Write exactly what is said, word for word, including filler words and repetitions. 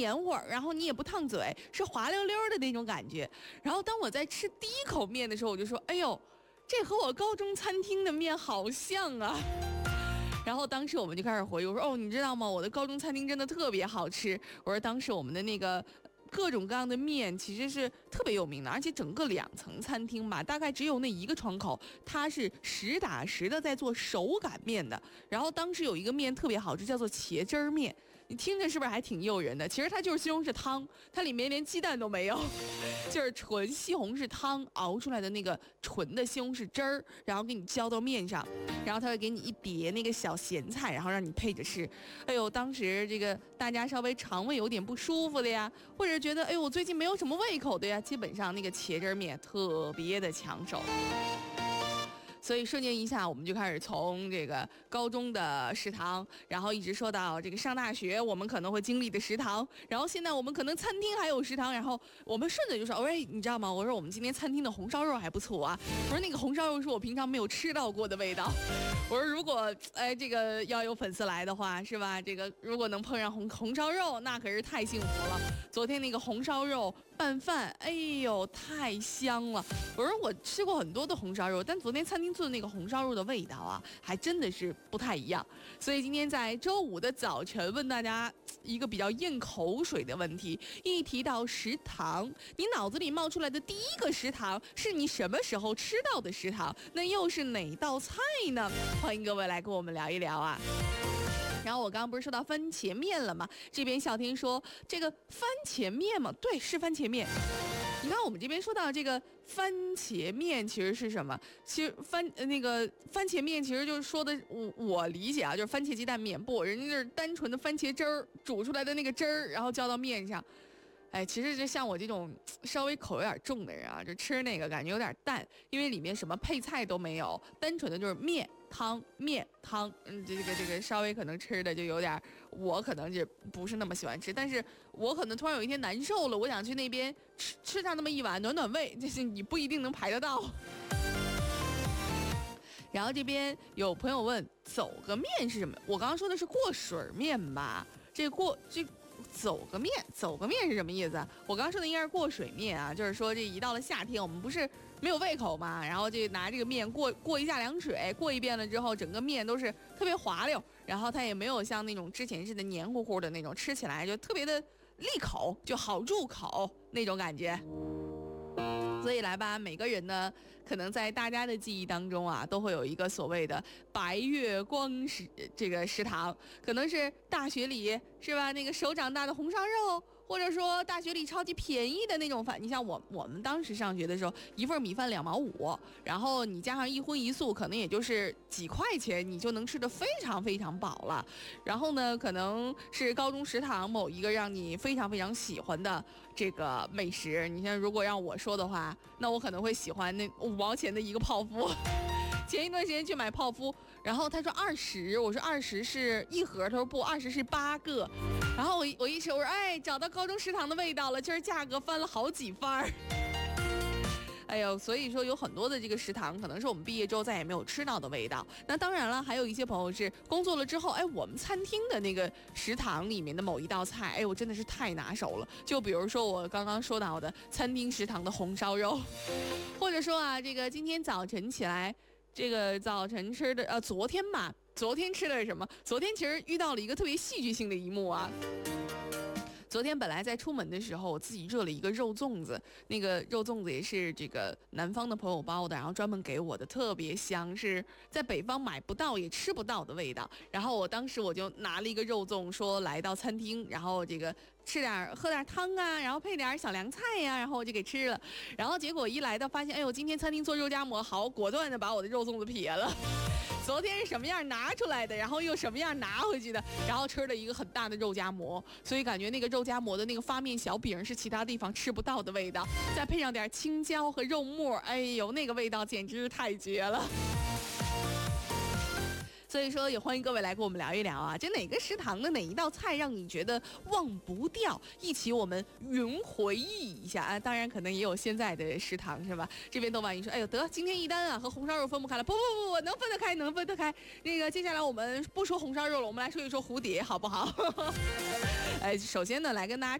黏糊，然后你也不烫嘴，是滑溜溜的那种感觉。然后当我在吃第一口面的时候，我就说，哎呦，这和我高中餐厅的面好像啊。然后当时我们就开始回忆，我说哦，你知道吗？我的高中餐厅真的特别好吃。我说当时我们的那个各种各样的面其实是特别有名的，而且整个两层餐厅吧，大概只有那一个窗口，它是实打实的在做手擀面的。然后当时有一个面特别好吃，叫做茄汁儿面。你听着是不是还挺诱人的？其实它就是西红柿汤，它里面连鸡蛋都没有，就是纯西红柿汤熬出来的那个纯的西红柿汁儿，然后给你浇到面上，然后他会给你一碟那个小咸菜，然后让你配着吃。哎呦，当时这个大家稍微肠胃有点不舒服的呀，或者觉得哎呦我最近没有什么胃口的呀，基本上那个茄汁面特别的抢手。所以瞬间一下，我们就开始从这个高中的食堂，然后一直说到这个上大学我们可能会经历的食堂，然后现在我们可能餐厅还有食堂，然后我们顺着就说，喂，你知道吗？我说我们今天餐厅的红烧肉还不错啊，我说那个红烧肉是我平常没有吃到过的味道。我说如果哎这个要有粉丝来的话，是吧？这个如果能碰上红红烧肉，那可是太幸福了。昨天那个红烧肉拌饭，哎呦太香了。我说我吃过很多的红烧肉，但昨天餐厅做的那个红烧肉的味道啊，还真的是不太一样。所以今天在周五的早晨问大家一个比较咽口水的问题，一提到食堂，你脑子里冒出来的第一个食堂是你什么时候吃到的食堂？那又是哪道菜呢？欢迎各位来跟我们聊一聊啊。然后我刚刚不是说到番茄面了吗？这边笑天说这个番茄面嘛，对，是番茄面。你看我们这边说到这个番茄面其实是什么？其实番那个番茄面其实就是说的，我我理解啊，就是番茄鸡蛋面，不，人家就是单纯的番茄汁儿煮出来的那个汁儿，然后浇到面上。哎，其实就像我这种稍微口有点重的人啊，就吃那个感觉有点淡，因为里面什么配菜都没有，单纯的就是面汤面汤，嗯，这个这个稍微可能吃的就有点，我可能就不是那么喜欢吃，但是我可能突然有一天难受了，我想去那边吃吃上那么一碗暖暖胃，就是你不一定能排得到。然后这边有朋友问走个面是什么？我刚刚说的是过水面吧？这过这。走个面，走个面是什么意思？我刚刚说的应该是过水面啊，就是说这一到了夏天，我们不是没有胃口嘛，然后就拿这个面过过一下凉水，过一遍了之后，整个面都是特别滑溜，然后它也没有像那种之前似的黏糊糊的那种，吃起来就特别的利口，就好入口那种感觉。所以来吧，每个人呢，可能在大家的记忆当中啊，都会有一个所谓的白月光食这个食堂，可能是大学里是吧？那个手掌大的红烧肉，或者说大学里超级便宜的那种饭。你像我我们当时上学的时候，一份米饭两毛五，然后你加上一荤一素，可能也就是几块钱，你就能吃得非常非常饱了。然后呢，可能是高中食堂某一个让你非常非常喜欢的这个美食。你像如果让我说的话，那我可能会喜欢那五毛钱的一个泡芙。前一段时间去买泡芙，然后他说二十，我说二十是一盒，他说不，二十是八个。然后我我一吃，我说哎，找到高中食堂的味道了，今儿价格翻了好几番儿。哎呦，所以说有很多的这个食堂，可能是我们毕业之后再也没有吃到的味道。那当然了，还有一些朋友是工作了之后，哎，我们餐厅的那个食堂里面的某一道菜，哎，我真的是太拿手了。就比如说我刚刚说到的餐厅食堂的红烧肉，或者说啊，这个今天早晨起来，这个早晨吃的，呃，昨天吧，昨天吃的是什么？昨天其实遇到了一个特别戏剧性的一幕啊。昨天本来在出门的时候，我自己热了一个肉粽子，那个肉粽子也是这个南方的朋友包的，然后专门给我的，特别香，是在北方买不到也吃不到的味道。然后我当时我就拿了一个肉粽，说来到餐厅，然后这个吃点喝点汤啊，然后配点小凉菜呀、啊，然后我就给吃了。然后结果一来到发现，哎呦，今天餐厅做肉夹馍，好果断的把我的肉粽子撇了。昨天是什么样拿出来的，然后又什么样拿回去的，然后吃了一个很大的肉夹馍，所以感觉那个肉夹馍的那个发面小饼是其他地方吃不到的味道，再配上点青椒和肉末，哎呦，那个味道简直是太绝了。所以说也欢迎各位来跟我们聊一聊啊，这哪个食堂的哪一道菜让你觉得忘不掉，一起我们云回忆一下啊。当然可能也有现在的食堂是吧？这边豆瓣一说，哎呦得今天一单啊和红烧肉分不开了，不不不不，能分得开能分得开。那个接下来我们不说红烧肉了，我们来说一说蝴蝶好不好？哎，首先呢来跟大家